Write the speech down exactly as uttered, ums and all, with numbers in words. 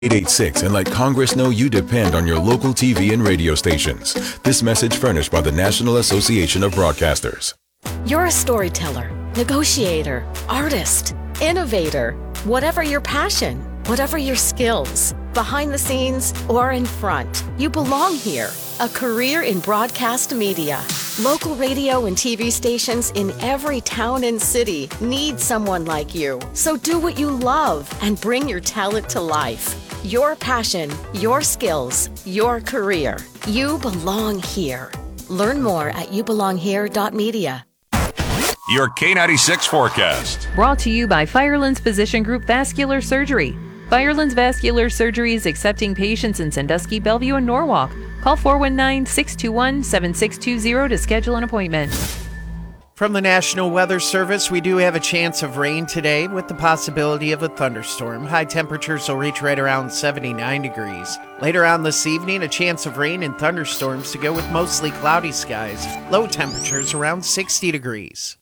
eight eight six and let Congress know you depend on your local T V and radio stations. This message furnished by the National Association of Broadcasters. You're a storyteller, negotiator, artist, innovator. Whatever your passion, whatever your skills, behind the scenes or in front, you belong here. A career in broadcast media. Local radio and T V stations in every town and city need someone like you. So do what you love and bring your talent to life. Your passion, your skills, your career. You belong here. Learn more at you belong here dot media. Your K ninety-six forecast. Brought to you by Firelands Physician Group Vascular Surgery. Firelands Vascular Surgery is accepting patients in Sandusky, Bellevue, and Norwalk. Call four one nine, six two one, seven six two zero to schedule an appointment. From the National Weather Service, we do have a chance of rain today with the possibility of a thunderstorm. High temperatures will reach right around seventy-nine degrees. Later on this evening, a chance of rain and thunderstorms to go with mostly cloudy skies. Low temperatures around sixty degrees.